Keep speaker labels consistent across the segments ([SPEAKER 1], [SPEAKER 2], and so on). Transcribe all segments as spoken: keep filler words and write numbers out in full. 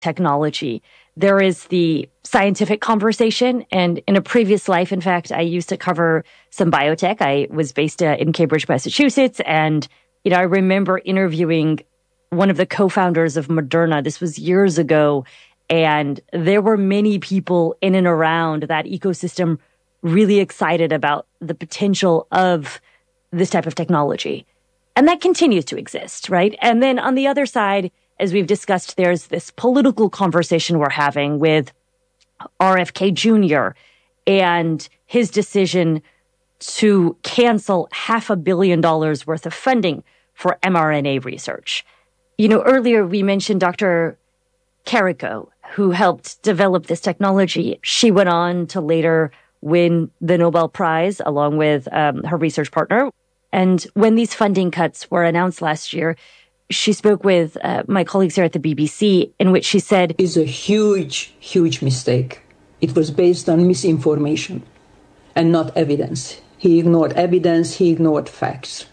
[SPEAKER 1] technology. There is the scientific conversation. And in a previous life, in fact, I used to cover some biotech. I was based uh, in Cambridge, Massachusetts. And, you know, I remember interviewing one of the co-founders of Moderna. This was years ago. And there were many people in and around that ecosystem really excited about the potential of this type of technology. And that continues to exist, right? And then on the other side, as we've discussed, there's this political conversation we're having with R F K Junior and his decision to cancel half a billion dollars worth of funding for mRNA research. You know, earlier we mentioned Doctor Carrico, who helped develop this technology. She went on to later win the Nobel Prize along with um, her research partner. And when these funding cuts were announced last year, she spoke with uh, my colleagues here at the B B C, in which she said,
[SPEAKER 2] "It's a huge, huge mistake. It was based on misinformation and not evidence. He ignored evidence, he ignored facts.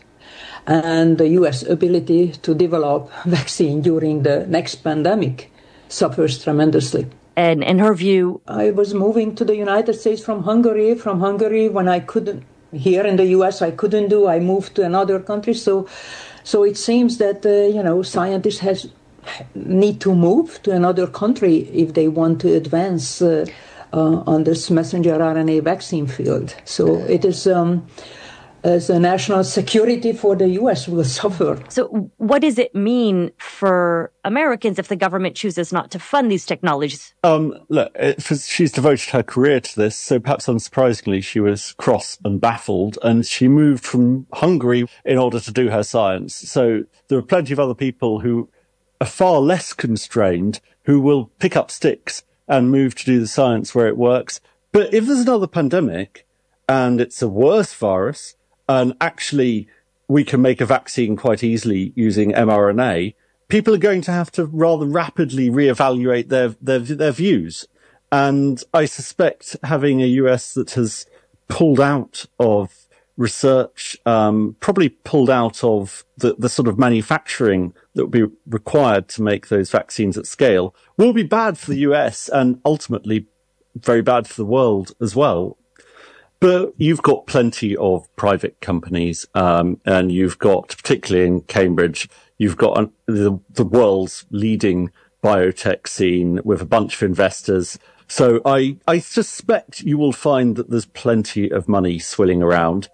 [SPEAKER 2] And the U S ability to develop vaccine during the next pandemic suffers tremendously."
[SPEAKER 1] And in her view,
[SPEAKER 2] I was moving to the United States from Hungary. From Hungary, when I couldn't, here in the U S, I couldn't do, I moved to another country. So so it seems that, uh, you know, scientists has, need to move to another country if they want to advance uh, uh, on this messenger R N A vaccine field. So it is... Um, as a national security for the U S will suffer.
[SPEAKER 1] So what does it mean for Americans if the government chooses not to fund these technologies?
[SPEAKER 3] Um, look, it, she's devoted her career to this, so perhaps unsurprisingly, she was cross and baffled, and she moved from Hungary in order to do her science. So there are plenty of other people who are far less constrained, who will pick up sticks and move to do the science where it works. But if there's another pandemic, and it's a worse virus, and actually we can make a vaccine quite easily using mRNA, people are going to have to rather rapidly reevaluate their, their, their views. And I suspect having a U S that has pulled out of research, um, probably pulled out of the, the sort of manufacturing that would be required to make those vaccines at scale, will be bad for the U S and ultimately very bad for the world as well. But you've got plenty of private companies, um, and you've got, particularly in Cambridge, you've got an, the, the world's leading biotech scene with a bunch of investors. So I, I suspect you will find that there's plenty of money swilling around.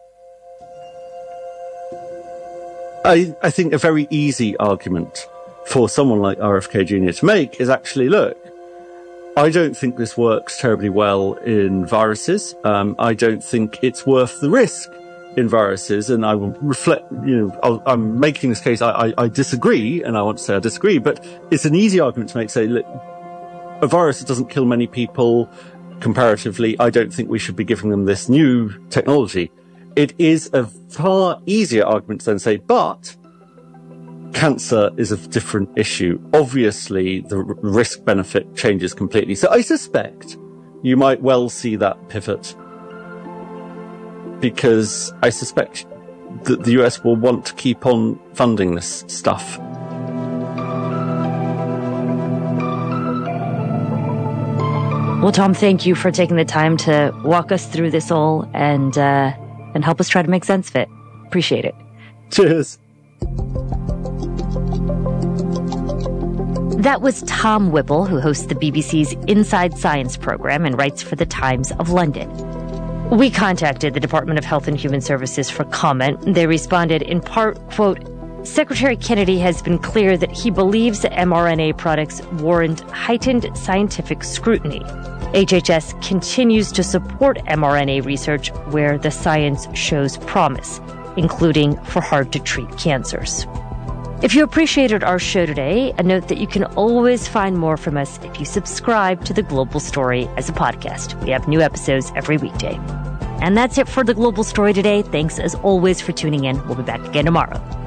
[SPEAKER 3] I, I think a very easy argument for someone like R F K Junior to make is actually, look, I don't think this works terribly well in viruses. Um, I don't think it's worth the risk in viruses. And I will reflect, you know, I'll, I'm making this case. I, I, I disagree, and I want to say I disagree, but it's an easy argument to make, say, look, a virus that doesn't kill many people comparatively, I don't think we should be giving them this new technology. It is a far easier argument to then say, but cancer is a different issue. Obviously, the r- risk-benefit changes completely. So I suspect you might well see that pivot, because I suspect that the U S will want to keep on funding this stuff.
[SPEAKER 1] Well, Tom, thank you for taking the time to walk us through this all and uh, and help us try to make sense of it. Appreciate it.
[SPEAKER 3] Cheers.
[SPEAKER 1] That was Tom Whipple, who hosts the B B C's Inside Science program and writes for the Times of London. We contacted the Department of Health and Human Services for comment. They responded in part, quote, Secretary Kennedy has been clear that he believes that mRNA products warrant heightened scientific scrutiny. H H S continues to support mRNA research where the science shows promise, including for hard-to-treat cancers. If you appreciated our show today, a note that you can always find more from us if you subscribe to The Global Story as a podcast. We have new episodes every weekday. And that's it for The Global Story today. Thanks as always for tuning in. We'll be back again tomorrow.